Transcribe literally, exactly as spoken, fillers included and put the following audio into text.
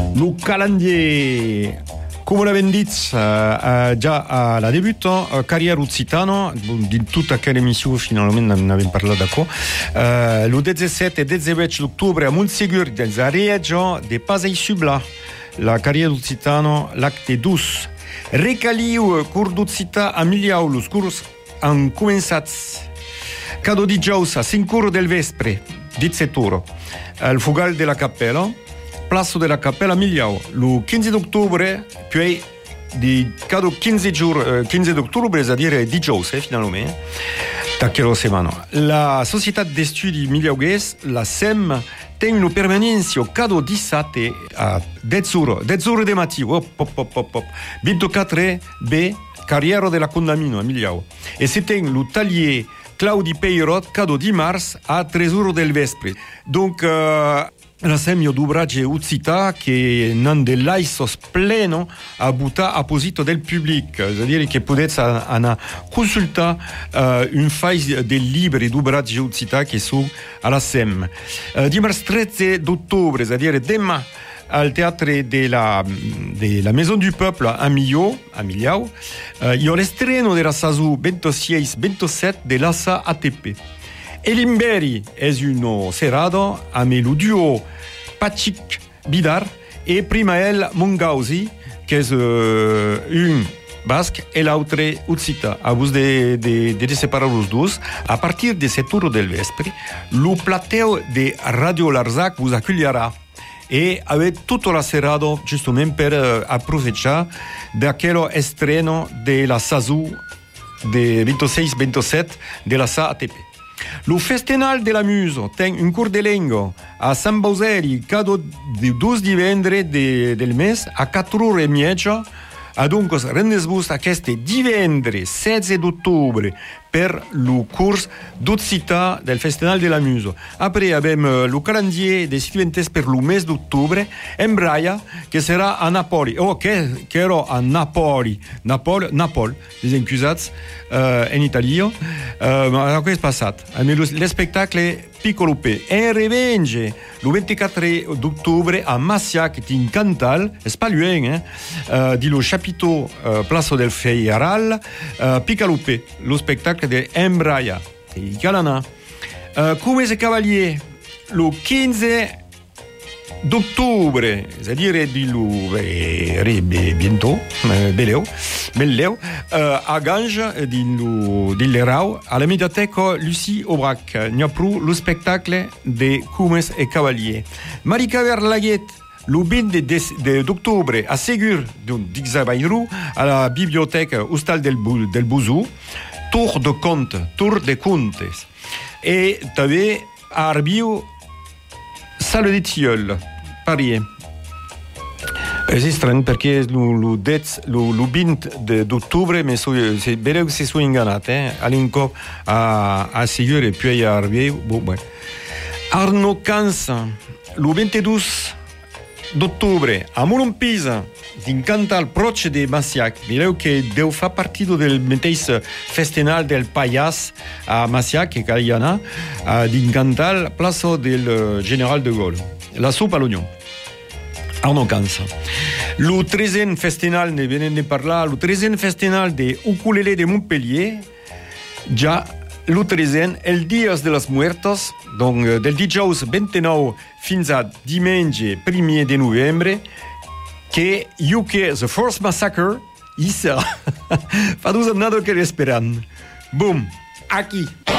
Le calendrier, come l'abbiamo detto uh, uh, già alla debut, uh, carriera Occitano, di tutta quella emissione finalmente ne abbiamo parlato qua. Uh, le diciassette e diciotto ottobre a Montségur, dans la région de Pasay-Subla, la carriera Occitano, l'acte douze. Recaliu cur d'Occità a Miliau, los curs han començat. Cado dijous a cinc ore del vespre, disset ore, al Fugal de la Cappella, Plazo de la Cappella Miliau. Il quinze d'octobre, puis di cado quinze, giur, quinze d'octobre, c'est-à-dire dijous, eh, finalement, da quella settimana. La Società de Studi Miliaugues, la S E M, tem una permanenza cado dissate a dez ore, dez ore de matí, hop, hop, hop, hop, hop, ventiquattro B, Carriera de la Condamino a Miliau. E se tem lo talier Claudi Peirot, cado dimarts a tres ore del vespre. Donc, uh, la S E M io dubrage Occità che non dell'aisos pleno a butta a posito del public, c'est-à-dire che potete ana consulta uh, un file del libri dubrage Occità che su alla S E M. Uh, dimarts tredici d'ottobre, c'est-à-dire demain, al Théâtre de la, de la Maison du Peuple a Millau, a Miliau, uh, io l'estreno della Sasu ventisei ventisette dell'A S A A T P. Elimberi è uno serado a me lo duo Patrick Bidar e Primael Mongausi, che è uh, un basque e l'altro Occità. A vous de, de, de separar los dos, a partir de set ore del vespre, lo plateo de Radio Larzac vous accueillerà. E avete tutto la serata giustamente per uh, aprovechare da quello estreno della Sasu de ventisei ventisette della S A A T P. Lo Festival della Muso tem un cur de lengo a San Bauseri cado di dodici divendres de, del mes a quattro ore e mezza. Adunque rendesvos a queste divendres sedici d'ottobre per lo curs d'Occità del Festival della Muso. Après abbiamo lo calendrier des studentes per lo mese d'ottobre in Braia, che sarà a Napoli. Oh, che, che ero a Napoli. Napoli, Napoli, les accusats uh, in Italia. Uh, ma questo è passato. Le spettacoli Piccolo P. E in revenge, lo ventiquattro d'ottobre a Massiac, in Cantal, è pas loin, eh? uh, di lo chapiteau uh, Plazo del Feiral, uh, Piccolo P, lo spettacolo di Embraia, di Calana. Uh, come se cavalier, lo quinze d'ottobre, c'est-à-dire di lo eh, bientôt, eh, beleu, beleu, uh, a Gange di lo di Lerau, alla mediateca Lucie Aubrac, n'ha pru lo spettacolo de Cumes e Cavalier. Marica Verlaguet, lo venti d'ottobre a Ségur, di Xabairu, alla biblioteca Hostal del, del Bouzou, Tour de Conte, Tour de Contes. E també a Arbiu, Salle de Tilleul, Paris. È strano perché lo venti d'ottobre, ma è vero che si sono ingannati, eh? All'inco a, a Ségur e poi a Arbiu. Bon, Arno Cansa, lo ventidue d'ottobre a Molompisa, din Cantal proche de Massiac. Mireu che deu fa partito del meteis festival del Paias a Massiac, che Caliana, din Cantal, plazo del General de Gaulle. La soupe à l'oignon. Arno Cansa. Le treizième festival, ne venez de parler, le treizième festival de ukulele de Montpellier, già le treizième, el Dias de los Muertos, donc del dijous ventinove fins a diumenge primer de novembre, che U K The First Massacre, i sarà. Fa dos annato che l'esperan. Boom, aquí.